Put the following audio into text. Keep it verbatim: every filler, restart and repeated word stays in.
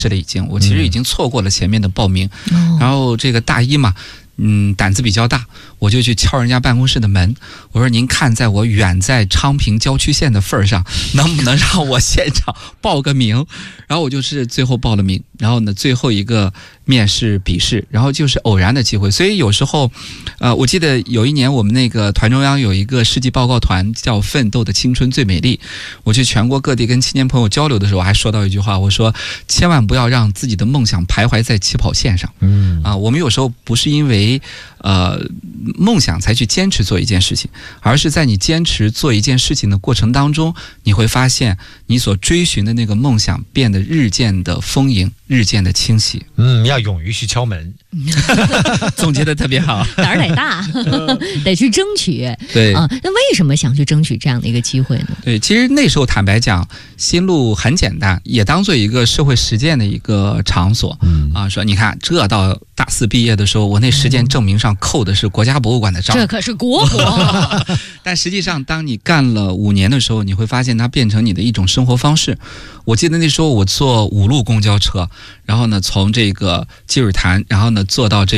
是的，已经我其实已经错过了前面的报名， 嗯、 然后这个大一嘛，嗯，胆子比较大，我就去敲人家办公室的门，我说您看在我远在昌平郊区县的份儿上，能不能让我现场报个名？然后我就是最后报了名，然后呢，最后一个面试笔试，然后就是偶然的机会，所以有时候，呃，我记得有一年我们那个团中央有一个世纪报告团叫《奋斗的青春最美丽》，我去全国各地跟青年朋友交流的时候，我还说到一句话，我说千万不要让自己的梦想徘徊在起跑线上。嗯啊，我们有时候不是因为呃梦想才去坚持做一件事情，而是在你坚持做一件事情的过程当中，你会发现你所追寻的那个梦想变得日渐的丰盈，日渐的清晰。 嗯，要勇于去敲门。 总结的特别好， 胆儿得大，得去争取。 对啊，那为什么想去争取这样的一个机会呢？ 对，其实那时候坦白讲，心路很简单，也当做一个社会实践的一个场所。嗯啊，说你看，这到大四毕业的时候，我那实践证明上扣的是国家博物馆的章， 这可是国博。 但实际上，当你干了五年的时候，你会发现它变成你的一种生活方式。我记得那时候我坐五路公交车，然后呢，从这个积水潭，然后呢坐到这